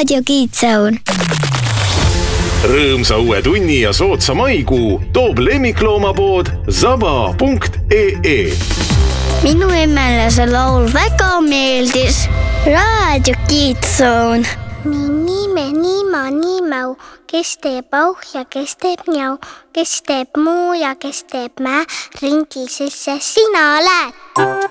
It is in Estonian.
Raadio Kiidsaun. Rõõmsa uue tunni ja sootsa maikuu toob lemmikloomapood zaba.ee. Minu emmele see laul väga meeldis. Raadio Kiidsaun. Nii mau, kes teeb auh ja kes teeb njau, kes teeb muu ja kes teeb mä, ringi sisse sina lähed.